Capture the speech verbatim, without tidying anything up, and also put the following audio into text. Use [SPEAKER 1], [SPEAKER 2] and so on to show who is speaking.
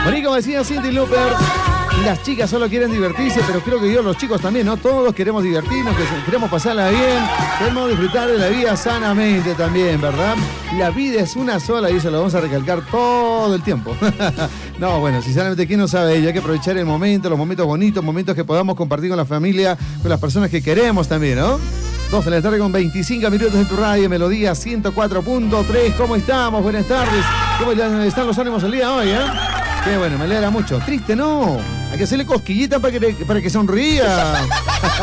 [SPEAKER 1] Por como decía Cindy Lauper, las chicas solo quieren divertirse, pero creo que yo, los chicos también, ¿no? Todos queremos divertirnos, que queremos pasarla bien, queremos disfrutar de la vida sanamente también, ¿verdad? La vida es una sola y eso lo vamos a recalcar todo el tiempo. No, bueno, sinceramente, ¿quién no sabe ello? Hay que aprovechar el momento, los momentos bonitos, momentos que podamos compartir con la familia, con las personas que queremos también, ¿no? dos de la tarde con veinticinco minutos en tu radio, Melodía ciento cuatro punto tres. ¿Cómo estamos? Buenas tardes. ¿Cómo están los ánimos el día de hoy, eh? Qué bueno, me alegra mucho. Triste, no. Hay que hacerle cosquillita para que, para que sonría.